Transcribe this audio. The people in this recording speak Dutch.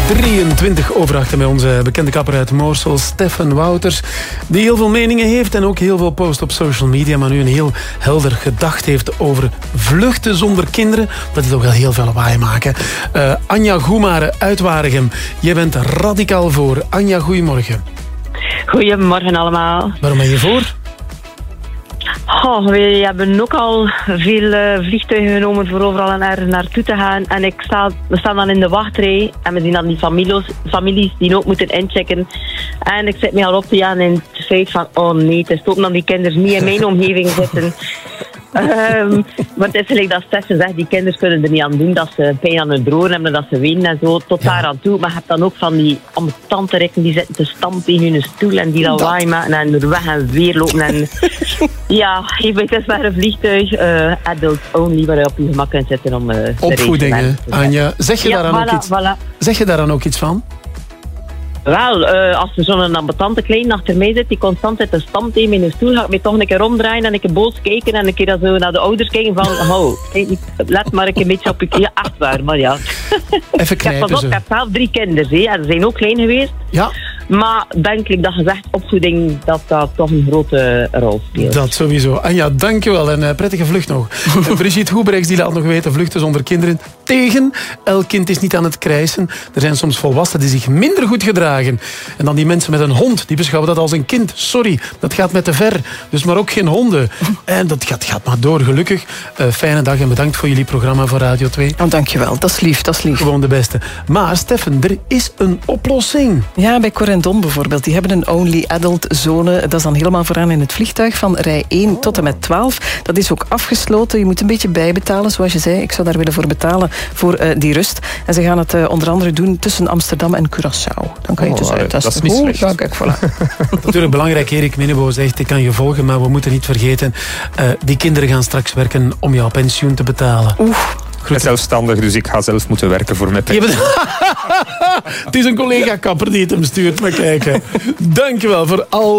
23 over 8 met onze bekende kapper uit Moorsel, Stefan Wouters, die heel veel meningen heeft en ook heel veel post op social media, maar nu een heel helder gedacht heeft over vluchten zonder kinderen, dat die toch wel heel veel lawaai maken. Anja Goemare uit Waregem, jij bent radicaal voor. Anja, goedemorgen. Goedemorgen allemaal. Waarom ben je voor? We hebben ook al veel vliegtuigen genomen voor overal naartoe te gaan. En we staan dan in de wachtrij en we zien dan die families die ook moeten inchecken. En ik zit me al op te jagen in het feit van, oh nee, het is ook dan die kinderen niet in mijn omgeving zitten. Maar het is gelijk dat Stefan zegt, die kinderen kunnen er niet aan doen dat ze pijn aan hun droren hebben, dat ze wenen en zo, tot daar aan toe. Maar je hebt dan ook van die ambetante rekken die zitten te stampen tegen hun stoel en die lawaai maken en er weg en weer lopen. En ja, het is maar een vliegtuig, adult only, waar je op je gemak kunt zitten om opvoeding, hè, Anja. Zeg je daar dan ook iets van? Wel, als er zo'n ambetante klein achter mij zit die constant zit te stampen tegen mijn stoel, ga ik me toch een keer omdraaien en een keer boos kijken en een keer zo naar de ouders kijken van, let maar een beetje op je keer. Echt waar, maar ja. Even knijpen ik heb zelf 3 kinderen, hè, en ze zijn ook klein geweest. Ja. Maar denk ik dat gezegd opvoeding dat toch een grote rol speelt. Dat sowieso. Anja, dankjewel en prettige vlucht nog. Brigitte Hoebrechts die laat nog weten, vluchten zonder kinderen tegen. Elk kind is niet aan het krijsen. Er zijn soms volwassenen die zich minder goed gedragen. En dan die mensen met een hond, die beschouwen dat als een kind. Sorry, dat gaat met te ver. Dus maar ook geen honden. En dat gaat maar door, gelukkig. Fijne dag en bedankt voor jullie programma voor Radio 2. Oh, dankjewel, dat is lief, dat is lief. Gewoon de beste. Maar Stefan, er is een oplossing. Ja, bij Corendon bijvoorbeeld. Die hebben een only adult zone. Dat is dan helemaal vooraan in het vliegtuig van rij 1 tot en met 12. Dat is ook afgesloten. Je moet een beetje bijbetalen, zoals je zei. Ik zou daar willen voor betalen, voor die rust. En ze gaan het onder andere doen tussen Amsterdam en Curaçao. Dan kan je dus uit. Dat is niet slecht. Ja, kijk, voilà. Natuurlijk belangrijk, Erik Minnebo zegt, ik kan je volgen, maar we moeten niet vergeten, die kinderen gaan straks werken om jouw pensioen te betalen. Ik ben zelfstandig, dus ik ga zelf moeten werken voor mijn pensioen. Het is een collega-kapper die het hem stuurt, maar kijken. Dankjewel voor al